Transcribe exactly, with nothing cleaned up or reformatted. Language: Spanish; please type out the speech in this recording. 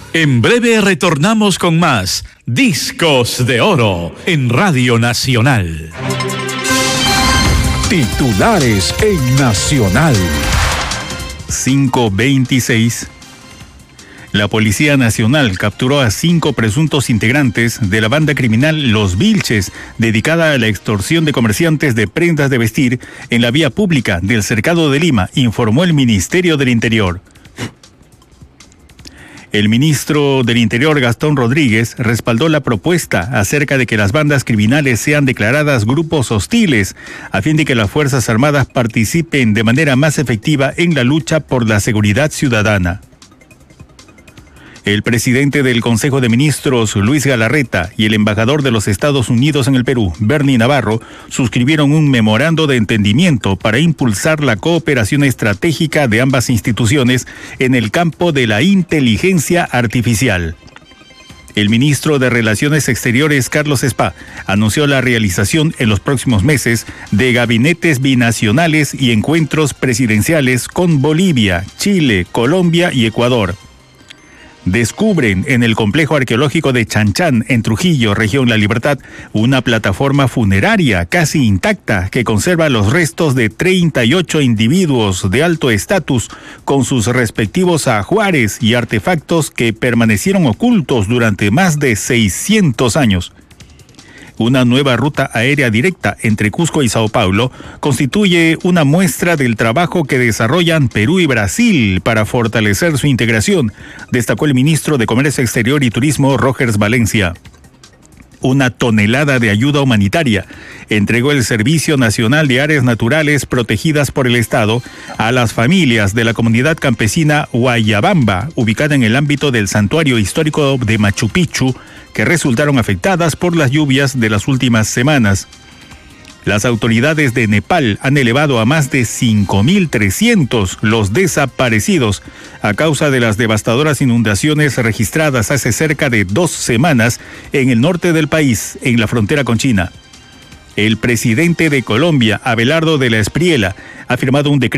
En breve retornamos con más Discos de Oro en Radio Nacional. Titulares en Nacional. cinco veintiséis. La Policía Nacional capturó a cinco presuntos integrantes de la banda criminal Los Vilches, dedicada a la extorsión de comerciantes de prendas de vestir en la vía pública del Cercado de Lima, informó el Ministerio del Interior. El ministro del Interior, Gastón Rodríguez, respaldó la propuesta acerca de que las bandas criminales sean declaradas grupos hostiles, a fin de que las Fuerzas Armadas participen de manera más efectiva en la lucha por la seguridad ciudadana. El presidente del Consejo de Ministros, Luis Galarreta, y el embajador de los Estados Unidos en el Perú, Bernie Navarro, suscribieron un memorando de entendimiento para impulsar la cooperación estratégica de ambas instituciones en el campo de la inteligencia artificial. El ministro de Relaciones Exteriores, Carlos Spa, anunció la realización en los próximos meses de gabinetes binacionales y encuentros presidenciales con Bolivia, Chile, Colombia y Ecuador. Descubren en el complejo arqueológico de Chanchán, en Trujillo, región La Libertad, una plataforma funeraria casi intacta que conserva los restos de treinta y ocho individuos de alto estatus con sus respectivos ajuares y artefactos que permanecieron ocultos durante más de seiscientos años. Una nueva ruta aérea directa entre Cusco y Sao Paulo constituye una muestra del trabajo que desarrollan Perú y Brasil para fortalecer su integración, destacó el ministro de Comercio Exterior y Turismo, Rogers Valencia. Una tonelada de ayuda humanitaria entregó el Servicio Nacional de Áreas Naturales Protegidas por el Estado a las familias de la comunidad campesina Guayabamba, ubicada en el ámbito del Santuario Histórico de Machu Picchu, que resultaron afectadas por las lluvias de las últimas semanas. Las autoridades de Nepal han elevado a más de cinco mil trescientos los desaparecidos a causa de las devastadoras inundaciones registradas hace cerca de dos semanas en el norte del país, en la frontera con China. El presidente de Colombia, Abelardo de la Espriella, ha firmado un decreto